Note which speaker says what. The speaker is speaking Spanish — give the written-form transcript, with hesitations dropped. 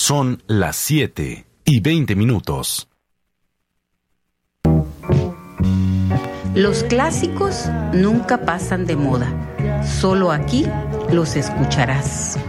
Speaker 1: Son las 7:20.
Speaker 2: Los clásicos nunca pasan de moda. Solo aquí los escucharás.